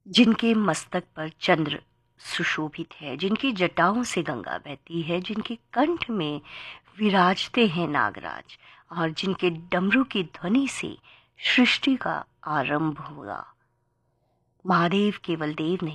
जिनके मस्तक पर चंद्र सुशोभित है, जिनकी जटाओं से गंगा बहती है, जिनके कंठ में विराजते हैं नागराज और जिनके डमरू की ध्वनि से सृष्टि का आरंभ हुआ। महादेव केवल देव नहीं,